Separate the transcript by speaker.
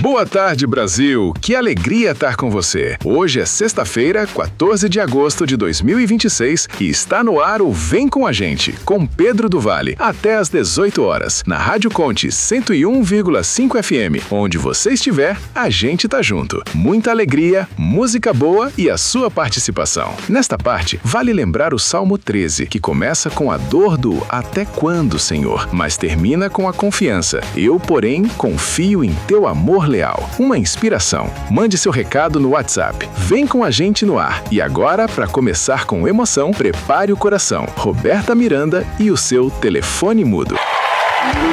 Speaker 1: Boa tarde, Brasil! Que alegria estar com você! Hoje é sexta-feira, 14 de agosto de 2026 e está no ar o Vem Com a Gente, com Pedro do Vale, até às 18 horas, na Rádio Conte 101,5 FM. Onde você estiver, a gente tá junto. Muita alegria, música boa e a sua participação. Nesta parte, vale lembrar o Salmo 13, que começa com a dor do "Até quando, Senhor?", mas termina com a confiança. Eu, porém, confio em teu amor leal. Uma inspiração. Mande seu recado no WhatsApp. Vem com a gente no ar. E agora, para começar com emoção, prepare o coração. Roberta Miranda e o seu telefone mudo.